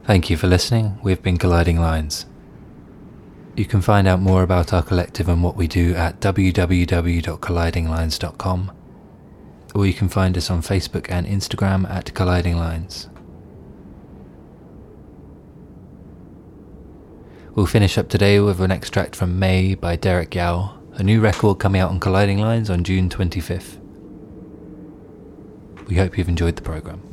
Thank you for listening. We've been Colliding Lines. You can find out more about our collective and what we do at www.collidinglines.com, or you can find us on Facebook and Instagram at Colliding Lines. We'll finish up today with an extract from May by Derek Yao, a new record coming out on Colliding Lines on June 25th. We hope you've enjoyed the programme.